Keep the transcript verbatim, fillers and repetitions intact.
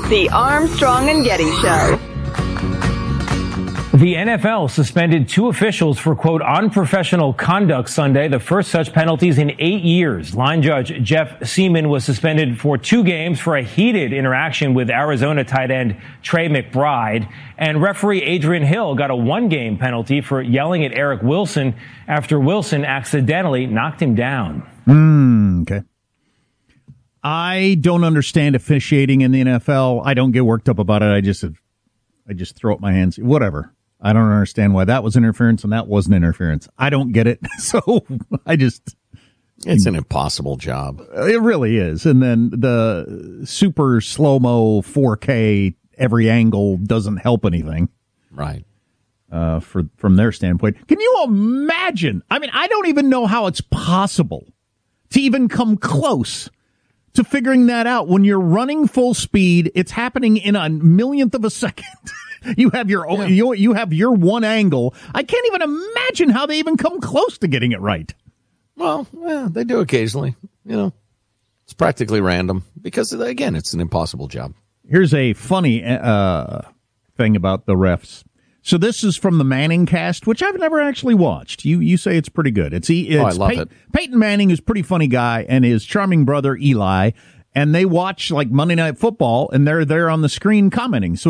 The Armstrong and Getty Show. The N F L suspended two officials for, quote, unprofessional conduct Sunday, the first such penalties in eight years. Line judge Jeff Seaman was suspended for two games for a heated interaction with Arizona tight end Trey McBride. And referee Adrian Hill got a one-game penalty for yelling at Eric Wilson after Wilson accidentally knocked him down. Mm, okay. I don't understand officiating in the N F L. I don't get worked up about it. I just, I just throw up my hands. Whatever. I don't understand why that was interference and that wasn't interference. I don't get it. So I just... It's an impossible job. It really is. And then the super slow-mo four K every angle doesn't help anything. Right. Uh, for from their standpoint. Can you imagine? I mean, I don't even know how it's possible to even come close to figuring that out. When you're running full speed, it's happening in a millionth of a second. You have your Yeah. you, you have your one angle. I can't even imagine how they even come close to getting it right. Well, yeah, they do occasionally. You know, it's practically random because, again, it's an impossible job. Here's a funny uh, thing about the refs. So this is from the Manning cast, which I've never actually watched. You you say it's pretty good. It's, it's oh, I love Pey- it. Peyton Manning is a pretty funny guy, and his charming brother Eli, and they watch like Monday Night Football, and they're there on the screen commenting. So